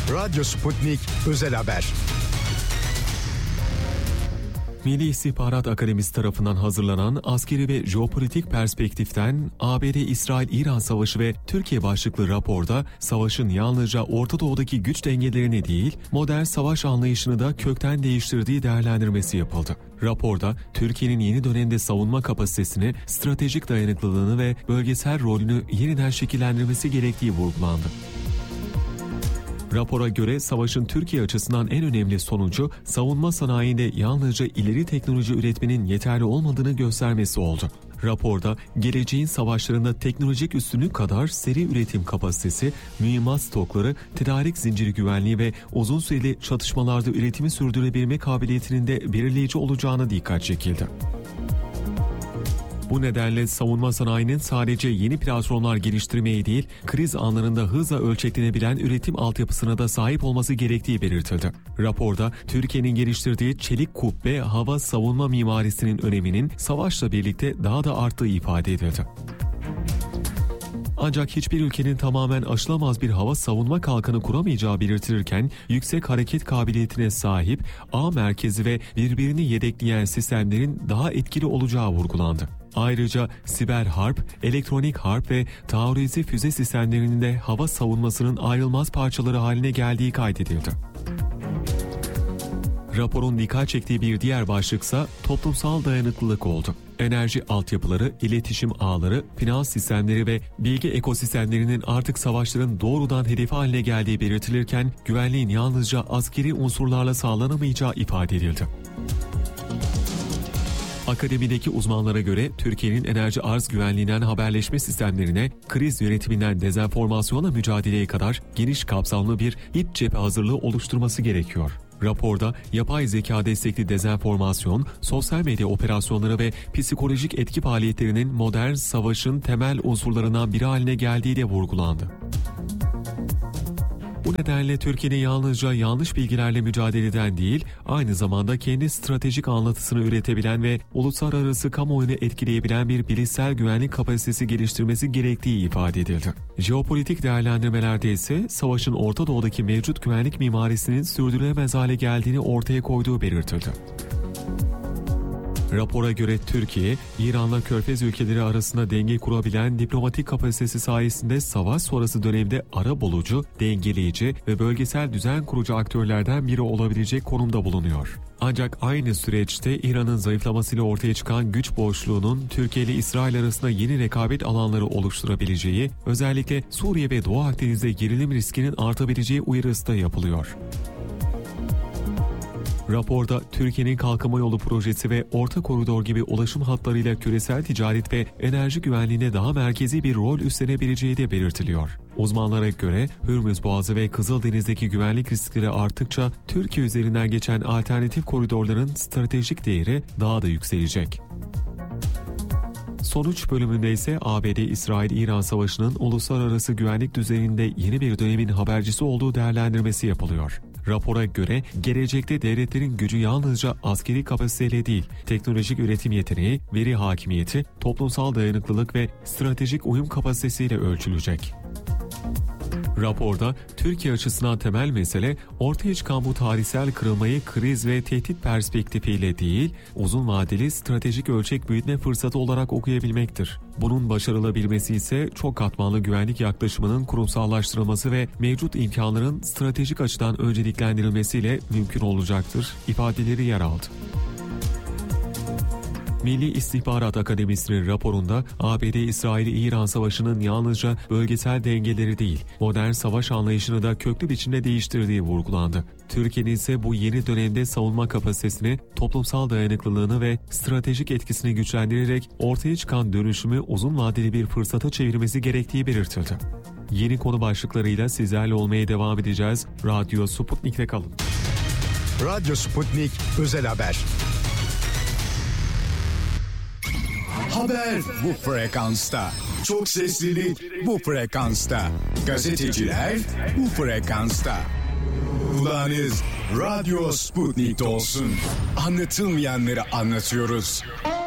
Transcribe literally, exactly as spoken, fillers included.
Radyo Sputnik Özel Haber. Milli İstihbarat Akademisi tarafından hazırlanan askeri ve jeopolitik perspektiften A B D-İsrail-İran Savaşı ve Türkiye başlıklı raporda savaşın yalnızca Orta Doğu'daki güç dengelerini değil, modern savaş anlayışını da kökten değiştirdiği değerlendirmesi yapıldı. Raporda Türkiye'nin yeni dönemde savunma kapasitesini, stratejik dayanıklılığını ve bölgesel rolünü yeniden şekillendirmesi gerektiği vurgulandı. Rapora göre savaşın Türkiye açısından en önemli sonucu savunma sanayinde yalnızca ileri teknoloji üretmenin yeterli olmadığını göstermesi oldu. Raporda geleceğin savaşlarında teknolojik üstünlük kadar seri üretim kapasitesi, mühimmat stokları, tedarik zinciri güvenliği ve uzun süreli çatışmalarda üretimi sürdürebilme kabiliyetinin de belirleyici olacağına dikkat çekildi. Bu nedenle savunma sanayinin sadece yeni platformlar geliştirmeye değil, kriz anlarında hızla ölçeklenebilen üretim altyapısına da sahip olması gerektiği belirtildi. Raporda Türkiye'nin geliştirdiği çelik kubbe hava savunma mimarisinin öneminin savaşla birlikte daha da arttığı ifade edildi. Ancak hiçbir ülkenin tamamen aşılamaz bir hava savunma kalkanı kuramayacağı belirtilirken yüksek hareket kabiliyetine sahip ağ merkezi ve birbirini yedekleyen sistemlerin daha etkili olacağı vurgulandı. Ayrıca siber harp, elektronik harp ve taarruzi füze sistemlerinin de hava savunmasının ayrılmaz parçaları haline geldiği kaydedildi. Raporun dikkat çektiği bir diğer başlıksa toplumsal dayanıklılık oldu. Enerji altyapıları, iletişim ağları, finans sistemleri ve bilgi ekosistemlerinin artık savaşların doğrudan hedefi haline geldiği belirtilirken güvenliğin yalnızca askeri unsurlarla sağlanamayacağı ifade edildi. Akademideki uzmanlara göre Türkiye'nin enerji arz güvenliğinden haberleşme sistemlerine, kriz yönetiminden dezenformasyona mücadeleye kadar geniş kapsamlı bir iç cephe hazırlığı oluşturması gerekiyor. Raporda yapay zeka destekli dezenformasyon, sosyal medya operasyonları ve psikolojik etki faaliyetlerinin modern savaşın temel unsurlarından biri haline geldiği de vurgulandı. Bu nedenle Türkiye'nin yalnızca yanlış bilgilerle mücadele eden değil, aynı zamanda kendi stratejik anlatısını üretebilen ve uluslararası kamuoyunu etkileyebilen bir bilişsel güvenlik kapasitesi geliştirmesi gerektiği ifade edildi. Jeopolitik değerlendirmelerde ise savaşın Orta Doğu'daki mevcut güvenlik mimarisinin sürdürülemez hale geldiğini ortaya koyduğu belirtildi. Rapora göre Türkiye, İran'la Körfez ülkeleri arasında denge kurabilen diplomatik kapasitesi sayesinde savaş sonrası dönemde arabulucu, dengeleyici ve bölgesel düzen kurucu aktörlerden biri olabilecek konumda bulunuyor. Ancak aynı süreçte İran'ın zayıflamasıyla ortaya çıkan güç boşluğunun Türkiye ile İsrail arasında yeni rekabet alanları oluşturabileceği, özellikle Suriye ve Doğu Akdeniz'de gerilim riskinin artabileceği uyarısı da yapılıyor. Raporda Türkiye'nin kalkınma yolu projesi ve orta koridor gibi ulaşım hatlarıyla küresel ticaret ve enerji güvenliğine daha merkezi bir rol üstlenebileceği de belirtiliyor. Uzmanlara göre Hürmüz Boğazı ve Kızıldeniz'deki güvenlik riskleri arttıkça Türkiye üzerinden geçen alternatif koridorların stratejik değeri daha da yükselecek. Sonuç bölümünde ise A B D-İsrail-İran Savaşı'nın uluslararası güvenlik düzeninde yeni bir dönemin habercisi olduğu değerlendirmesi yapılıyor. Rapora göre gelecekte devletlerin gücü yalnızca askeri kapasiteyle değil, teknolojik üretim yeteneği, veri hakimiyeti, toplumsal dayanıklılık ve stratejik uyum kapasitesiyle ölçülecek. Raporda Türkiye açısından temel mesele ortaya çıkan bu tarihsel kırılmayı kriz ve tehdit perspektifiyle değil, uzun vadeli stratejik ölçek büyütme fırsatı olarak okuyabilmektir. Bunun başarılabilmesi ise çok katmanlı güvenlik yaklaşımının kurumsallaştırılması ve mevcut imkanların stratejik açıdan önceliklendirilmesiyle mümkün olacaktır ifadeleri yer aldı. Milli İstihbarat Akademisi'nin raporunda A B D-İsrail-İran Savaşı'nın yalnızca bölgesel dengeleri değil, modern savaş anlayışını da köklü biçimde değiştirdiği vurgulandı. Türkiye'nin ise bu yeni dönemde savunma kapasitesini, toplumsal dayanıklılığını ve stratejik etkisini güçlendirerek ortaya çıkan dönüşümü uzun vadeli bir fırsata çevirmesi gerektiği belirtildi. Yeni konu başlıklarıyla sizlerle olmaya devam edeceğiz. Radyo Sputnik'te kalın. Radyo Sputnik Özel Haber. Haber bu frekansta. Çok seslilik bu frekansta. Gazeteciler bu frekansta. Kulağınız Radyo Sputnik'te olsun. Anlatılmayanları anlatıyoruz.